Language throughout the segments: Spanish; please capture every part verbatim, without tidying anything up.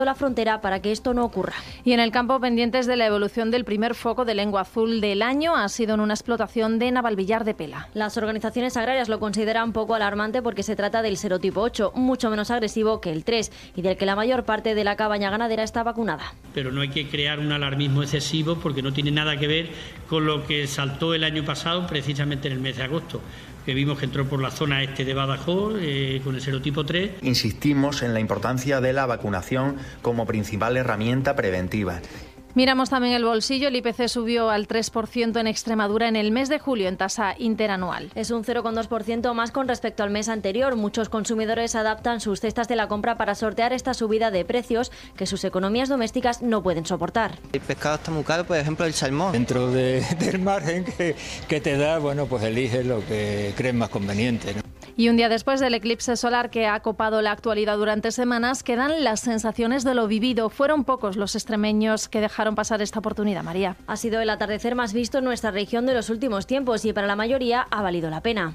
la frontera para que esto no ocurra. Y en el campo, pendientes de la evolución del primer foco de lengua azul del año, ha sido en una explotación de Navalvillar de Pela. Las organizaciones agrarias lo consideran poco alarmante porque se trata del serotipo ocho, mucho menos agresivo que el tres, y del que la mayor parte de la cabaña ganadera está vacunada. Pero no hay que crear un alarmismo excesivo porque no tiene nada que ver con lo que saltó el año pasado, precisamente en el mes de agosto, que vimos que entró por la zona este de Badajoz eh, con el serotipo tres. Insistimos en la importancia de la vacunación como principal herramienta preventiva. Miramos también el bolsillo. El I P C subió al tres por ciento en Extremadura en el mes de julio en tasa interanual. Es un cero coma dos por ciento más con respecto al mes anterior. Muchos consumidores adaptan sus cestas de la compra para sortear esta subida de precios que sus economías domésticas no pueden soportar. El pescado está muy caro, por ejemplo el salmón. Dentro de, del margen que, que te da, bueno, pues eliges lo que crees más conveniente, ¿no? Y un día después del eclipse solar que ha copado la actualidad durante semanas, quedan las sensaciones de lo vivido. Fueron pocos los extremeños que dejaron pasar esta oportunidad, María. Ha sido el atardecer más visto en nuestra región de los últimos tiempos y para la mayoría ha valido la pena.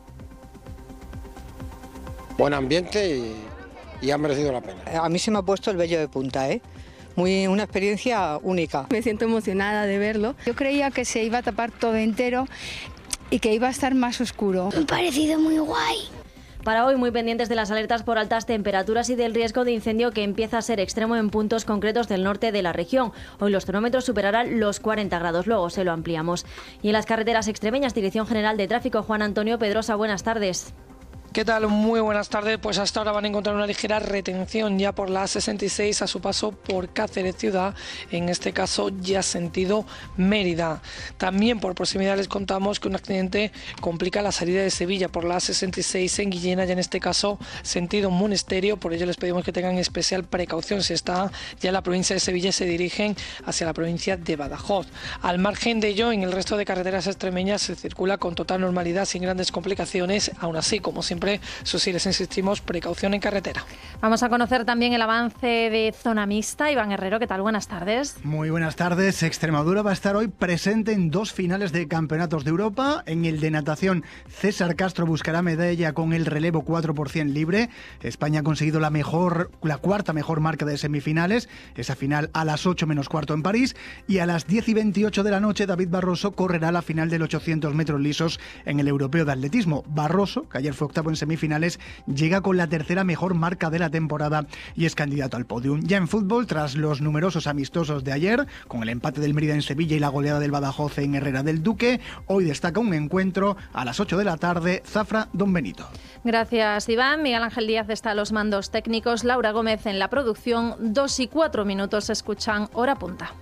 Buen ambiente y, y ha merecido la pena. A mí se me ha puesto el vello de punta, ¿eh? Muy, una experiencia única. Me siento emocionada de verlo. Yo creía que se iba a tapar todo entero y que iba a estar más oscuro. Me ha parecido muy guay. Para hoy, muy pendientes de las alertas por altas temperaturas y del riesgo de incendio que empieza a ser extremo en puntos concretos del norte de la región. Hoy los termómetros superarán los cuarenta grados, luego se lo ampliamos. Y en las carreteras extremeñas, Dirección General de Tráfico, Juan Antonio Pedrosa, buenas tardes. ¿Qué tal? Muy buenas tardes. Pues hasta ahora van a encontrar una ligera retención ya por la A sesenta y seis a su paso por Cáceres Ciudad, en este caso ya sentido Mérida. También por proximidad les contamos que un accidente complica la salida de Sevilla por la A sesenta y seis en Guillena, ya en este caso sentido Monesterio. Por ello les pedimos que tengan especial precaución si está ya en la provincia de Sevilla y se dirigen hacia la provincia de Badajoz. Al margen de ello, en el resto de carreteras extremeñas se circula con total normalidad sin grandes complicaciones. Aún así, como siempre, eso sí, les insistimos, precaución en carretera. Vamos a conocer también el avance de zona mixta. Iván Herrero, ¿qué tal? Buenas tardes. Muy buenas tardes. Extremadura va a estar hoy presente en dos finales de campeonatos de Europa. En el de natación, César Castro buscará medalla con el relevo cuatro por ciento libre. España ha conseguido la mejor, la cuarta mejor marca de semifinales. Esa final a las ocho menos cuarto en París. Y a las diez y veintiocho de la noche, David Barroso correrá la final del ochocientos metros lisos en el Europeo de Atletismo. Barroso, que ayer fue octavo en semifinales, llega con la tercera mejor marca de la temporada y es candidato al podium. Ya en fútbol, tras los numerosos amistosos de ayer, con el empate del Mérida en Sevilla y la goleada del Badajoz en Herrera del Duque, hoy destaca un encuentro a las ocho de la tarde, Zafra Don Benito. Gracias, Iván. Miguel Ángel Díaz está a los mandos técnicos, Laura Gómez en la producción. Dos y cuatro minutos escuchan Hora Punta.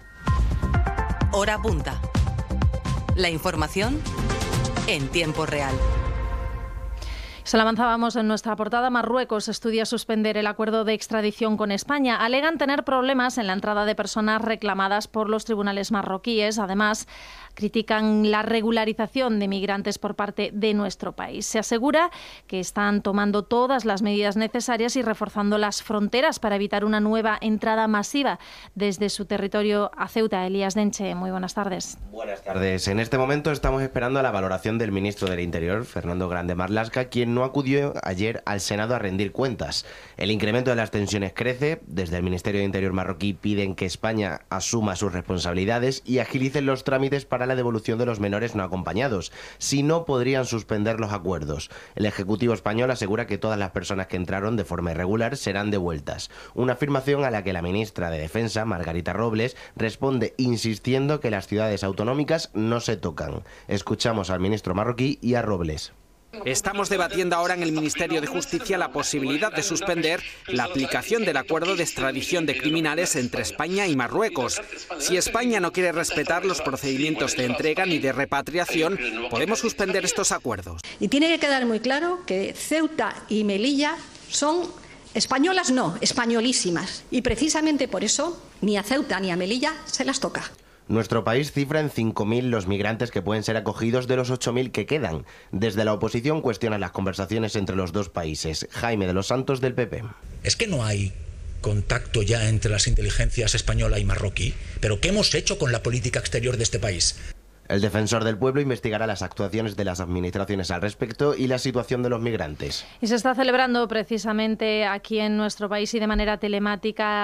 Hora Punta. La información en tiempo real. Se lo avanzábamos en nuestra portada. Marruecos estudia suspender el acuerdo de extradición con España. Alegan tener problemas en la entrada de personas reclamadas por los tribunales marroquíes. Además, critican la regularización de migrantes por parte de nuestro país. Se asegura que están tomando todas las medidas necesarias y reforzando las fronteras para evitar una nueva entrada masiva desde su territorio a Ceuta. Elías Denche, muy buenas tardes. Buenas tardes. En este momento estamos esperando a la valoración del ministro del Interior, Fernando Grande Marlaska, quien no acudió ayer al Senado a rendir cuentas. El incremento de las tensiones crece. Desde el Ministerio de Interior marroquí piden que España asuma sus responsabilidades y agilicen los trámites para la devolución de los menores no acompañados. Si no, podrían suspender los acuerdos. El Ejecutivo español asegura que todas las personas que entraron de forma irregular serán devueltas. Una afirmación a la que la ministra de Defensa, Margarita Robles, responde insistiendo que las ciudades autonómicas no se tocan. Escuchamos al ministro marroquí y a Robles. Estamos debatiendo ahora en el Ministerio de Justicia la posibilidad de suspender la aplicación del acuerdo de extradición de criminales entre España y Marruecos. Si España no quiere respetar los procedimientos de entrega ni de repatriación, podemos suspender estos acuerdos. Y tiene que quedar muy claro que Ceuta y Melilla son españolas, no, españolísimas. Y precisamente por eso ni a Ceuta ni a Melilla se las toca. Nuestro país cifra en cinco mil los migrantes que pueden ser acogidos de los ocho mil que quedan. Desde la oposición cuestionan las conversaciones entre los dos países. Jaime de los Santos, del P P. Es que no hay contacto ya entre las inteligencias española y marroquí. ¿Pero qué hemos hecho con la política exterior de este país? El defensor del pueblo investigará las actuaciones de las administraciones al respecto y la situación de los migrantes. Y se está celebrando precisamente aquí en nuestro país y de manera telemática